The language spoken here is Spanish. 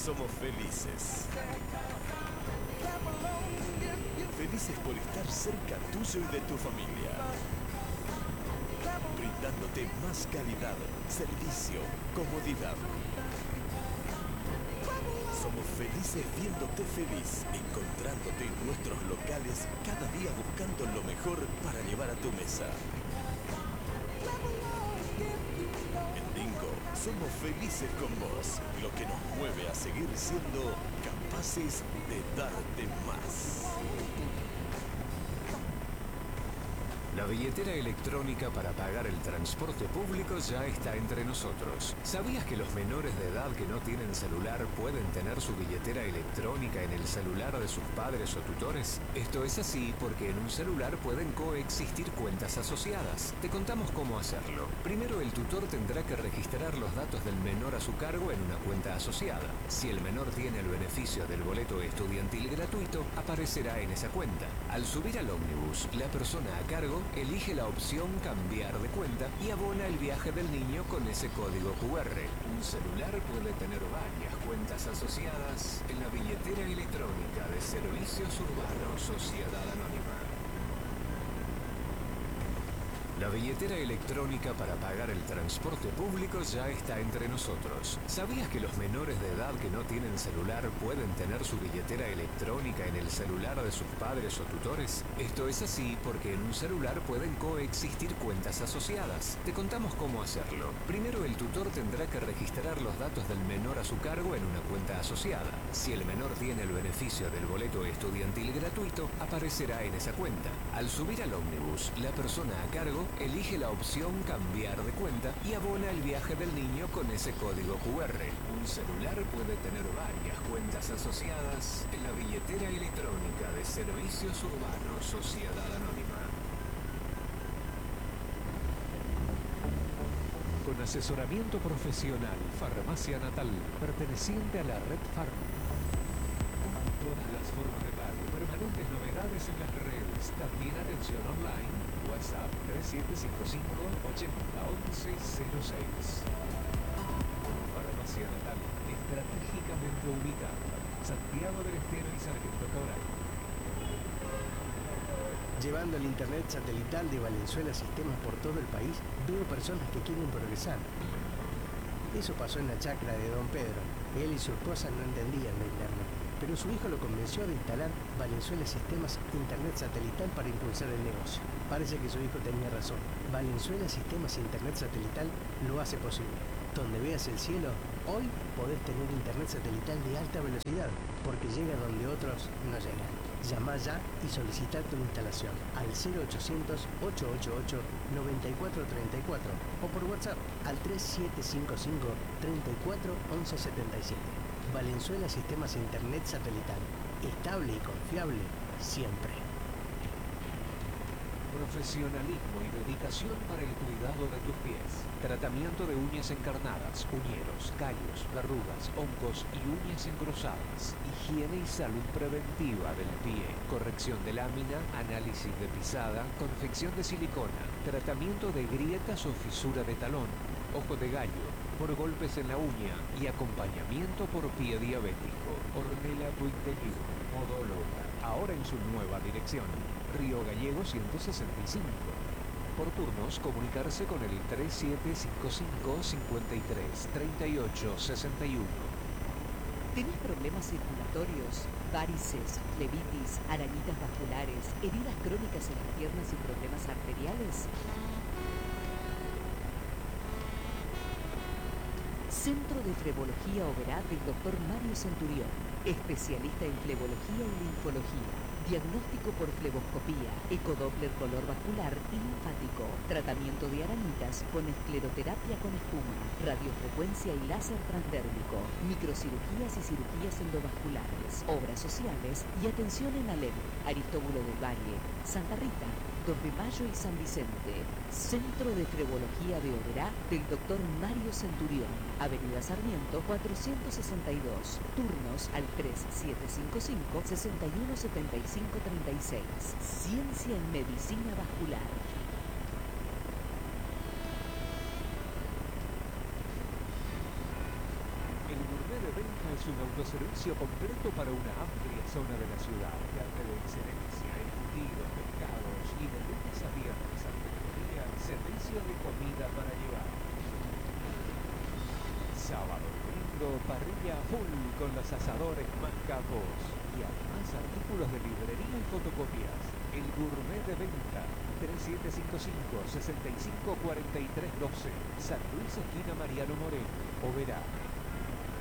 somos felices. Felices por estar cerca tuyo y de tu familia. Brindándote más calidad, servicio, comodidad. Somos felices viéndote feliz, encontrándote en nuestros locales, cada día buscando lo mejor para llevar a tu mesa. En Dingo somos felices con vos, lo que nos mueve a seguir siendo capaces de darte más. La billetera electrónica para pagar el transporte público ya está entre nosotros. ¿Sabías que los menores de edad que no tienen celular pueden tener su billetera electrónica en el celular de sus padres o tutores? Esto es así porque en un celular pueden coexistir cuentas asociadas. Te contamos cómo hacerlo. Primero, el tutor tendrá que registrar los datos del menor a su cargo en una cuenta asociada. Si el menor tiene el beneficio del boleto estudiantil gratuito, aparecerá en esa cuenta. Al subir al ómnibus, la persona a cargo elige la opción cambiar de cuenta y abona el viaje del niño con ese código QR. Un celular puede tener varias cuentas asociadas en la billetera electrónica de Servicios Urbanos Sociedad Anónima. La billetera electrónica para pagar el transporte público ya está entre nosotros. ¿Sabías que los menores de edad que no tienen celular pueden tener su billetera electrónica en el celular de sus padres o tutores? Esto es así porque en un celular pueden coexistir cuentas asociadas. Te contamos cómo hacerlo. Primero, el tutor tendrá que registrar los datos del menor a su cargo en una cuenta asociada. Si el menor tiene el beneficio del boleto estudiantil gratuito, aparecerá en esa cuenta. Al subir al ómnibus, la persona a cargo elige la opción cambiar de cuenta y abona el viaje del niño con ese código QR. Un celular puede tener varias cuentas asociadas en la billetera electrónica de Servicios Urbanos Sociedad Anónima. Con asesoramiento profesional, Farmacia Natal, perteneciente a la Red Farma. Todas las formas de pago, permanentes novedades en las redes, también atención online. WhatsApp 3755-801106. Farmacia Natal, estratégicamente ubicada. Santiago del Estero y Sargento Cabral. Llevando el internet satelital de Valenzuela Sistemas por todo el país, veo personas que quieren progresar. Eso pasó en la chacra de Don Pedro. Él y su esposa no entendían de internet, pero su hijo lo convenció de instalar Valenzuela Sistemas Internet Satelital para impulsar el negocio. Parece que su hijo tenía razón. Valenzuela Sistemas Internet Satelital lo hace posible. Donde veas el cielo, hoy podés tener internet satelital de alta velocidad, porque llega donde otros no llegan. Llama ya y solicita tu instalación al 0800-888-9434 o por WhatsApp al 3755 34 11 77. Valenzuela Sistemas Internet Satelital. Estable y confiable siempre. Profesionalismo y dedicación para el cuidado de tus pies. Tratamiento de uñas encarnadas, uñeros, callos, verrugas, hongos y uñas engrosadas. Higiene y salud preventiva del pie. Corrección de lámina, análisis de pisada, confección de silicona. Tratamiento de grietas o fisura de talón, ojo de gallo, por golpes en la uña y acompañamiento por pie diabético. Ornella tu interior, Podóloga. Ahora en su nueva dirección. Río Gallego 165. Por turnos, comunicarse con el 3755 53 38 61. ¿Tenés problemas circulatorios, varices, flebitis, arañitas vasculares, heridas crónicas en las piernas y problemas arteriales? Centro de Flebología Oberá del Dr. Mario Centurión, especialista en flebología y linfología. Diagnóstico por fleboscopía, ecodoppler color vascular y linfático, tratamiento de arañitas con escleroterapia con espuma, radiofrecuencia y láser transdérmico, microcirugías y cirugías endovasculares, obras sociales y atención en Alem, Aristóbulo del Valle, Santa Rita, 2 de Mayo y San Vicente. Centro de Flebología de Oberá del Dr. Mario Centurión, Avenida Sarmiento 462, turnos al 3755 6175 36. Ciencia en Medicina Vascular. El Gourmet de Benja es un autoservicio completo para una amplia zona de la ciudad. Carne de excelencia, embutidos, pescados y de lunes a viernes al mediodía, servicio de comida para llevar. Sábado y domingo, parrilla full con los asadores más capos. Y además artículos de librería y fotocopias. El Gourmet de Venta, 3755-654312, San Luis, esquina Mariano Moreno, Oberá.